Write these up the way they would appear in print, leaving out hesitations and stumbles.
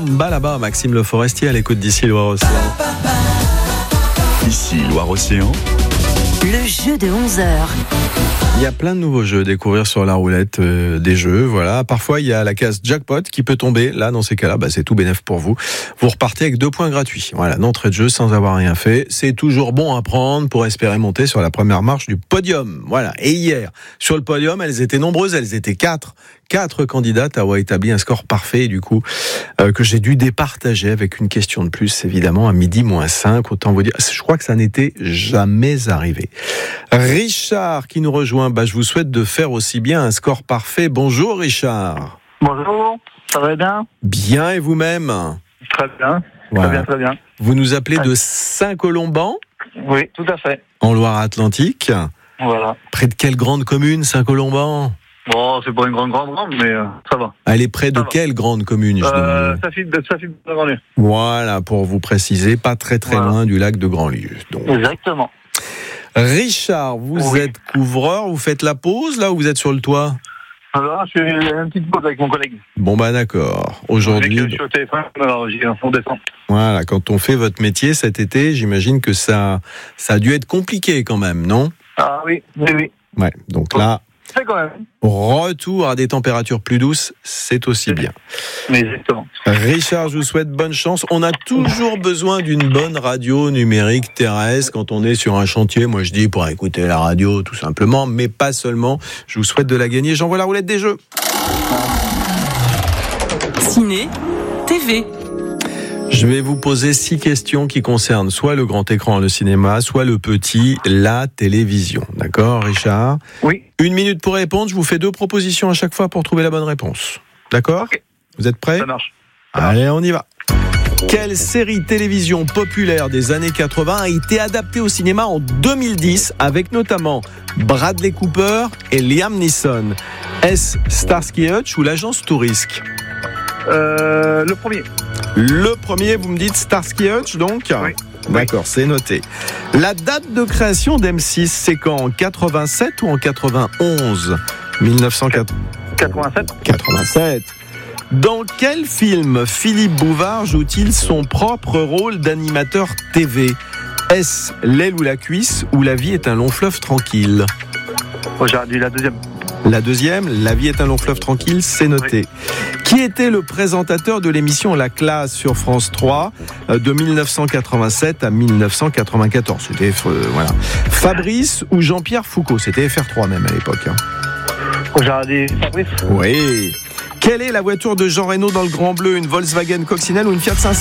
Samba là-bas, Maxime Le Forestier à l'écoute d'ici Loire-Océan. Ici Loire-Océan. Le jeu de 11h. Il y a plein de nouveaux jeux à découvrir sur la roulette des jeux. Voilà. Parfois, il y a la case jackpot qui peut tomber. Là, dans ces cas-là, c'est tout bénef pour vous. Vous repartez avec 2 points gratuits. Voilà, d'entrée de jeu sans avoir rien fait. C'est toujours bon à prendre pour espérer monter sur la première marche du podium. Voilà. Et hier, sur le podium, elles étaient nombreuses. Elles étaient 4 candidates à avoir établi un score parfait, et du coup, que j'ai dû départager avec une question de plus, évidemment, à 12:05. Autant vous dire, je crois que ça n'était jamais arrivé. Richard qui nous rejoint, je vous souhaite de faire aussi bien un score parfait. Bonjour Richard. Bonjour, ça va bien ? Bien, et vous-même ? Très bien, Voilà. très bien. Vous nous appelez de Saint-Colomban, Oui, tout à fait. en Loire-Atlantique. Voilà. Près de quelle grande commune, Saint-Colomban ? Bon, c'est pas une grande, mais ça va. Elle est près de Ça va. quelle grande commune, je demande ? Ça fait de Grandlieu. Voilà, pour vous préciser, pas très Voilà. loin du lac de Grandlieu. Donc. Exactement. Richard, vous êtes couvreur, vous faites la pause là ou vous êtes sur le toit ? Alors, je fais une petite pause avec mon collègue. Bon d'accord. Aujourd'hui, Je suis au téléphone, alors on descend. voilà, quand on fait votre métier cet été, j'imagine que ça a dû être compliqué quand même, non ? Ah oui. Ouais, donc là, C'est quand même. retour à des températures plus douces, c'est aussi bien. Mais exactement. Richard, je vous souhaite bonne chance. On a toujours besoin d'une bonne radio numérique terrestre quand on est sur un chantier. Moi, je dis pour écouter la radio, tout simplement, mais pas seulement. Je vous souhaite de la gagner. J'envoie la roulette des jeux. Ciné, TV. Je vais vous poser 6 questions qui concernent soit le grand écran, le cinéma, soit le petit, la télévision. D'accord, Richard ? Oui. 1 minute pour répondre. Je vous fais 2 propositions à chaque fois pour trouver la bonne réponse. D'accord ? Ok. Vous êtes prêts ? Ça marche. Allez, on y va. Quelle série télévision populaire des années 80 a été adaptée au cinéma en 2010 avec notamment Bradley Cooper et Liam Neeson ? Est-ce Starsky et Hutch ou l'agence Touriste ? Le premier. Le premier, vous me dites Starsky et Hutch, donc ? Oui. D'accord, c'est noté. La date de création d'M6, c'est quand ? En 87 ou en 91 ? 87. 87. Dans quel film Philippe Bouvard joue-t-il son propre rôle d'animateur TV ? Est-ce L'aile ou la cuisse ou La vie est un long fleuve tranquille ? Oh, j'ai dit la deuxième. La deuxième, La vie est un long fleuve tranquille, c'est noté. Qui était le présentateur de l'émission La Classe sur France 3 de 1987 à 1994 ? C'était voilà. Fabrice ou Jean-Pierre Foucault ? C'était FR3 même à l'époque. Oh, j'ai dit Fabrice. Oui. Quelle est la voiture de Jean Reno dans le Grand Bleu ? Une Volkswagen Coccinelle ou une Fiat 500 ?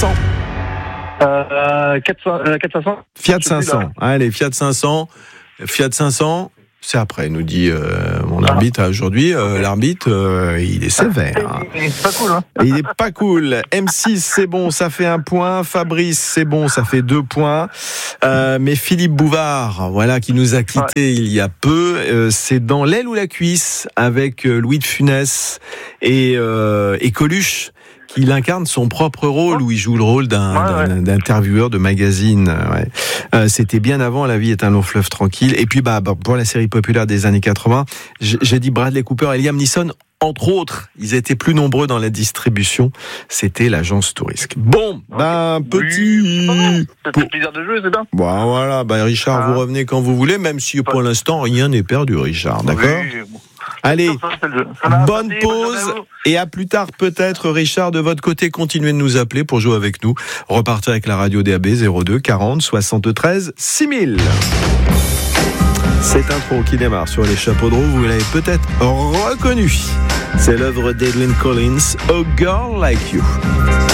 400. Fiat 500. Allez, Fiat 500. Fiat 500. C'est après, nous dit mon arbitre aujourd'hui. L'arbitre, il est sévère. Hein. C'est pas cool, hein. Il est pas cool. M6, c'est bon, ça fait 1 point. Fabrice, c'est bon, ça fait 2 points. Mais Philippe Bouvard, voilà, qui nous a quittés il y a peu, c'est dans L'aile ou la cuisse avec Louis de Funès et Coluche, qu'il incarne son propre rôle, où il joue le rôle d'intervieweur de magazine. Ouais. C'était bien avant La vie est un long fleuve tranquille. Et puis, pour la série populaire des années 80, j'ai dit Bradley Cooper et Liam Neeson. Entre autres, ils étaient plus nombreux dans la distribution. C'était l'agence Touriste. Bon, petit... Oui, c'est un plaisir de jouer, c'est bien. Bon, voilà, Richard, vous revenez quand vous voulez, même si pour l'instant, rien n'est perdu, Richard. D'accord ? Oui, bon. Allez, bonne bonne pause et à plus tard peut-être. Richard, de votre côté, continuez de nous appeler pour jouer avec nous. Repartez avec la radio DAB 02 40 73 6000. Cette intro qui démarre sur les chapeaux de roue, vous l'avez peut-être reconnu. C'est l'œuvre d'Edwyn Collins, A Girl Like You.